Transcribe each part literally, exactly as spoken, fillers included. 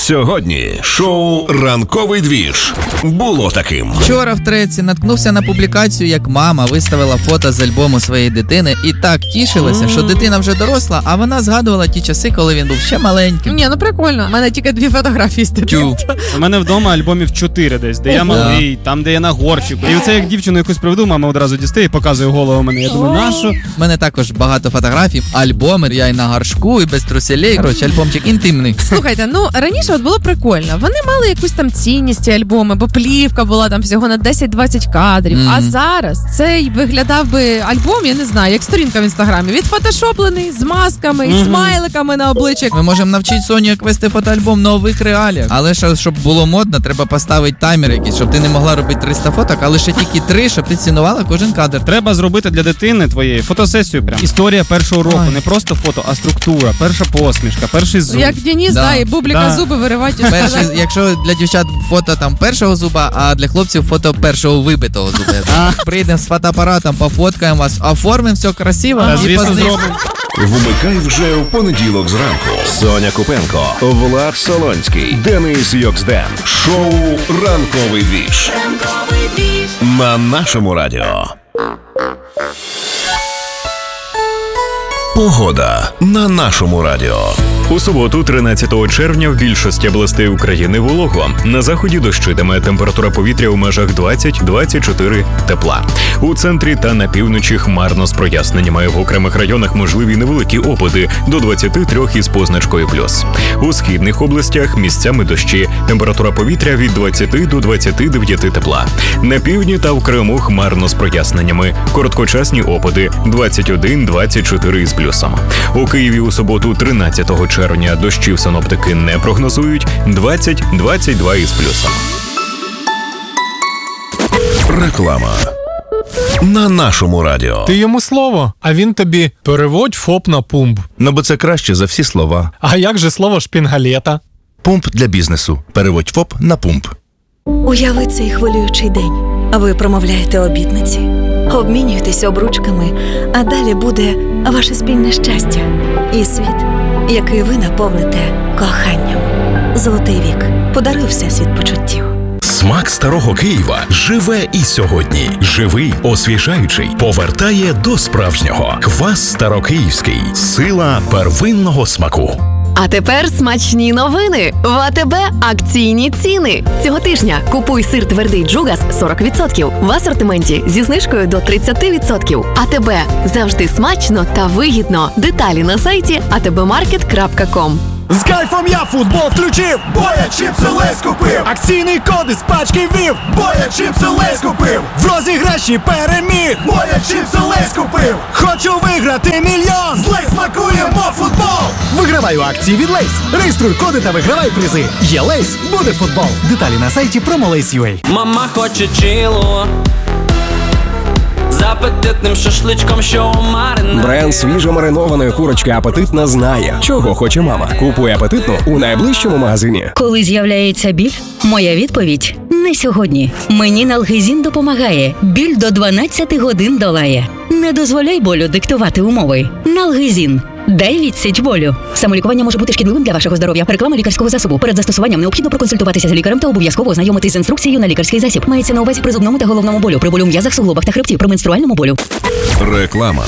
Сьогодні шоу «Ранковий двіж» було таким. Вчора в треці наткнувся на публікацію, як мама виставила фото з альбому своєї дитини і так тішилася, що дитина вже доросла, а вона згадувала ті часи, коли він був ще маленьким. Ні, ну прикольно. У мене тільки дві фотографії з дитинства. У мене вдома альбомів чотири десь, де я малий, там, де я на горчику. І оце як дівчину якусь приведу, мама одразу дістає і показує голову мене. Я думаю, нащо? У мене також багато фотографій, альбоми, я і на горшку, і без труселей. Коротше, альбомчик інтимний. Слухайте, ну раніше от було прикольно. Вони мали якусь там цінність, ці альбоми, бо плівка була там всього на десять-двадцять кадрів. Mm. А зараз цей виглядав би альбом, я не знаю, як сторінка в інстаграмі. Відфотошоплений, з масками, mm-hmm. смайликами на обличчях. Ми можемо навчити Соню, як вести фотоальбом в нових реаліях. Але ще, щоб було модно, треба поставити таймер якийсь, щоб ти не могла робити триста фоток, а лише тільки три, щоб ти цінувала кожен кадр. Треба зробити для дитини твоєї фотосесію прям. Історія першого року. Ой. Не просто фото, а структура, перша посмішка, перший зуб. Як Денис, да, да і бубліка да. зуби виривати. Перший, якщо для дівчат фото там першого зуба, а для хлопців фото першого вибитого зуба. Прийдемо з фотоапаратом, пофоткаємо вас, оформимо все красиво а, і звісно, зробимо. Вмикай вже в понеділок зранку. Соня Купенко, Влад Солонський, Денис Йоксден. Шоу «Ранковий двіж». Ранковий двіж. На нашому радіо. Погода на нашому радіо. У суботу, тринадцятого червня, в більшості областей України волого. На заході дощитиме, температура повітря у межах двадцять-двадцять чотири тепла. У центрі та на півночі хмарно з проясненнями. В окремих районах можливі невеликі опади до двадцять три із позначкою плюс. У східних областях місцями дощі. Температура повітря від двадцять до двадцяти дев'яти тепла. На півдні та в Криму хмарно з проясненнями. Короткочасні опади двадцять один - двадцять чотири із плюсом. У Києві у суботу, тринадцятого червня, дощів синоптики не прогнозують двадцять - двадцять два із плюсом. Реклама на нашому радіо. Ти йому слово, а він тобі переводь ФОП на пумп. Ну, бо це краще за всі слова. А як же слово шпінгалета? Пумп для бізнесу. Переводь ФОП на пумп. Уяви цей хвилюючий день. А ви промовляєте обітниці, обмінюєтесь обручками, а далі буде ваше спільне щастя і світ, який ви наповните коханням. Золотий вік. Подаруй всесвіт почуттів. Смак старого Києва живе і сьогодні. Живий, освіжаючий, повертає до справжнього. Квас Старокиївський. Сила первинного смаку. А тепер смачні новини. В АТБ акційні ціни. Цього тижня купуй сир твердий Джугас сорок відсотків в асортименті зі знижкою до тридцять відсотків. АТБ. Завжди смачно та вигідно. Деталі на сайті а те бе маркет крапка ком. З кайфом я футбол включив, бо я чіпси Лейс купив. Акційний код із пачки ввів, бо я чіпси Лейс купив. В розіграші переміг, бо я чіпси Лейс купив. Хочу виграти мільйон, з Лейс смакуємо футбол. Вигравай у акції від Лейс. Реєструй коди та вигравай призи. Є Лейс, буде футбол. Деталі на сайті promo.lace.ua. Мама хоче чило з апетитним шашличком, що маринує. Бренд свіжо-маринованої курочки «Апетитна» знає, чого хоче мама. Купуй «Апетитну» у найближчому магазині. Коли з'являється біль, моя відповідь – не сьогодні. Мені Налгезін допомагає. Біль до дванадцяти годин долає. Не дозволяй болю диктувати умови. Налгезін. Дай відсіч болю. Самолікування може бути шкідливим для вашого здоров'я. Реклама лікарського засобу. Перед застосуванням необхідно проконсультуватися з лікарем та обов'язково ознайомитись з інструкцією на лікарський засіб. Мається на увазі при зубному та головному болю, при болю в м'язах, суглобах та хребті, при менструальному болю. Реклама.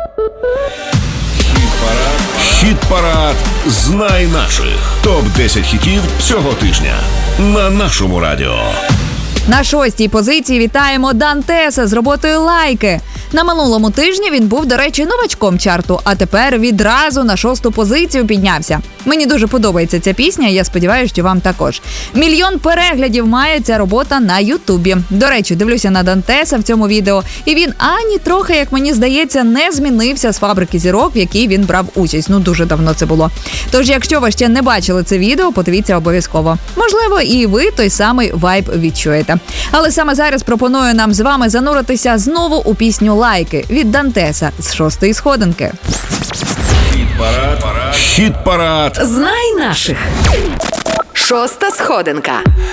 Хіт-парад «Знай наших». топ десять хітів цього тижня на нашому радіо. На шостій позиції вітаємо Дантеса з роботою «Лайки». На минулому тижні він був, до речі, новачком чарту, а тепер відразу на шосту позицію піднявся. Мені дуже подобається ця пісня, я сподіваюся, що вам також. Мільйон переглядів має ця робота на Ютубі. До речі, дивлюся на Дантеса в цьому відео, і він ані трохи, як мені здається, не змінився з «Фабрики зірок», в якій він брав участь. Ну, дуже давно це було. Тож, якщо ви ще не бачили це відео, подивіться обов'язково. Можливо, і ви той самий вайб відчуєте. Але саме зараз пропоную нам з вами зануритися знову у пісню «Лайки» від Дантеса з шостої сходинки. Хіт-парад. Хіт-парад. Знай наших. Шоста сходинка.